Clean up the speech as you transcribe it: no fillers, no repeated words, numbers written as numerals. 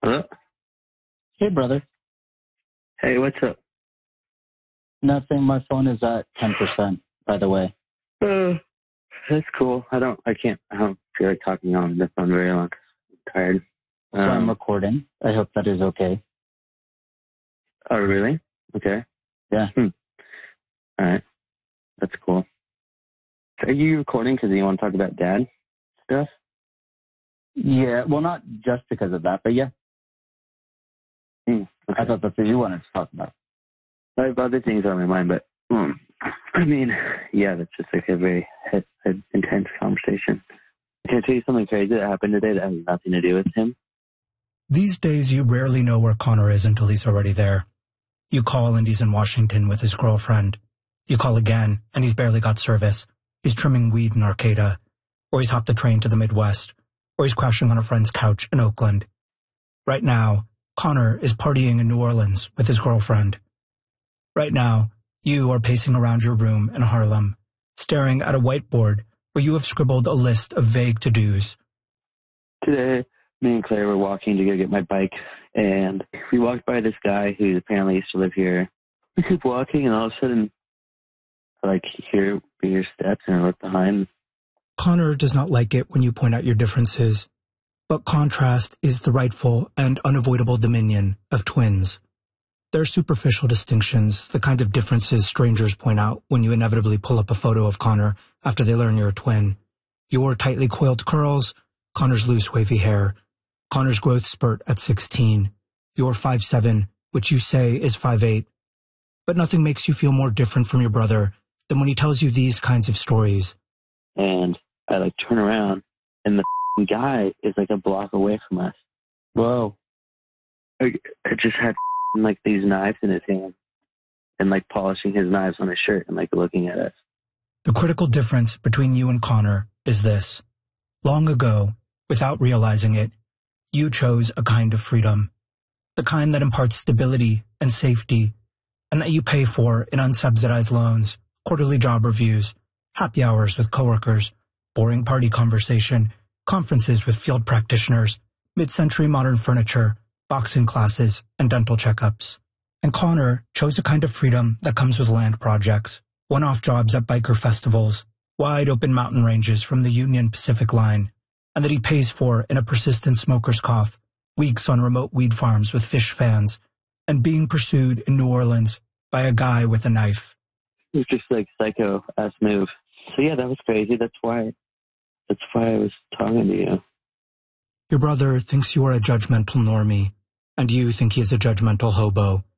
Hello? Hey, brother. Hey, what's up? Nothing. My phone is at 10%, by the way. That's cool. I don't feel like talking on the phone very long. I'm tired. So I'm recording. I hope that is okay. Oh, really? Okay. Yeah. All right. That's cool. Are you recording because you want to talk about dad stuff? Yeah, well, not just because of that, but yeah. Okay. I thought that's what you wanted to talk about. I have other things on my mind, but I mean, yeah, that's just like a very intense conversation. Can I tell you something crazy that happened today that has nothing to do with him? These days, you rarely know where Connor is until he's already there. You call and he's in Washington with his girlfriend. You call again and he's barely got service. He's trimming weed in Arcata, or he's hopped a train to the Midwest, or he's crashing on a friend's couch in Oakland. Right now, Connor is partying in New Orleans with his girlfriend. Right now, you are pacing around your room in Harlem, staring at a whiteboard where you have scribbled a list of vague to-dos. Today, me and Claire were walking to go get my bike, and we walked by this guy who apparently used to live here. We keep walking, and all of a sudden, I hear your steps, and I look behind. Connor does not like it when you point out your differences, but contrast is the rightful and unavoidable dominion of twins. They're superficial distinctions, the kind of differences strangers point out when you inevitably pull up a photo of Connor after they learn you're a twin. Your tightly coiled curls, Connor's loose wavy hair, Connor's growth spurt at 16, your 5'7", which you say is 5'8". But nothing makes you feel more different from your brother than when he tells you these kinds of stories. And I turn around, and the guy is a block away from us. Whoa. I just had these knives in his hand, and polishing his knives on his shirt and looking at us. The critical difference between you and Connor is this. Long ago, without realizing it, you chose a kind of freedom. The kind that imparts stability and safety, and that you pay for in unsubsidized loans, quarterly job reviews, happy hours with coworkers, boring party conversation, conferences with field practitioners, mid-century modern furniture, boxing classes, and dental checkups. And Connor chose a kind of freedom that comes with land projects, one-off jobs at biker festivals, wide-open mountain ranges from the Union Pacific Line, and that he pays for in a persistent smoker's cough, weeks on remote weed farms with fish fans, and being pursued in New Orleans by a guy with a knife. It was just psycho-ass move. So yeah, that was crazy. That's why I was talking to you. Your brother thinks you are a judgmental normie, and you think he is a judgmental hobo.